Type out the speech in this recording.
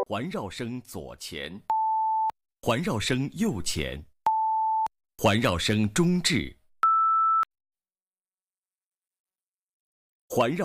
环绕声左前，环绕声右前，环绕声中置，环绕